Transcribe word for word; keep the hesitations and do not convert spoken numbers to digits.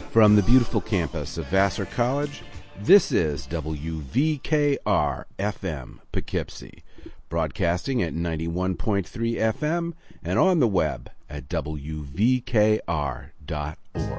From the beautiful campus of Vassar College, this is W V K R F M Poughkeepsie, broadcasting at ninety-one point three F M and on the web at W V K R dot org.